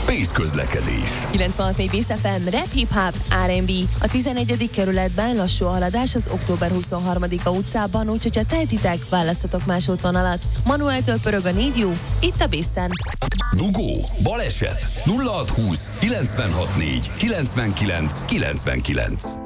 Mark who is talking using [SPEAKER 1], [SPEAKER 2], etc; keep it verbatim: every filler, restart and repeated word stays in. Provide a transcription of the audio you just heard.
[SPEAKER 1] Pész közlekedés.
[SPEAKER 2] kilencvenhat négy Pész ef em, rap, hip-hop, er és bé. A tizenegyedik kerületben lassú a haladás az október huszonharmadika utcában, úgyhogy ha tehetitek, választatok más útvonalat. Manueltől pörög a négy ú, itt a Bészen.
[SPEAKER 1] Dugó, baleset, nulla hat húsz, kilencvenhat négy, kilencvenkilenc, kilencvenkilenc.